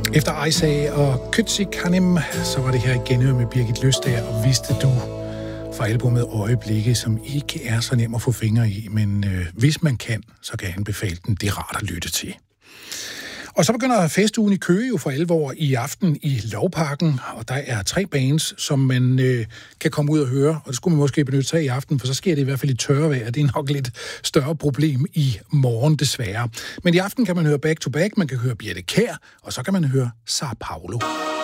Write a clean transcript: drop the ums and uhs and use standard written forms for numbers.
Efter Isai og Kytsi Kanem, så var det her igen med Birgit Løstager, og vidste du fra albumet Øjeblikke, som ikke er så nem at få fingre i, men hvis man kan, så kan jeg anbefale den. Det er rart at lytte til. Og så begynder festugen i Køge jo for alvor i aften i Lovparken, og der er 3 bands, som man kan komme ud og høre, og det skulle man måske benytte sig af i aften, for så sker det i hvert fald i tørvejr. Det er nok lidt større problem i morgen desværre. Men i aften kan man høre Back to Back, man kan høre Birthe Kjær, og så kan man høre Sao Paulo.